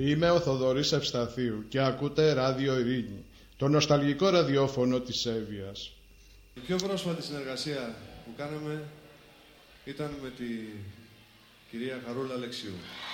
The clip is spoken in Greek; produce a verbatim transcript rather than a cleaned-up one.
Είμαι ο Θοδωρής Ευσταθίου και ακούτε Ράδιο Ειρήνη, το νοσταλγικό ραδιόφωνο της Εύβοιας. Η πιο πρόσφατη συνεργασία που κάναμε ήταν με τη κυρία Χαρούλα Αλεξίου.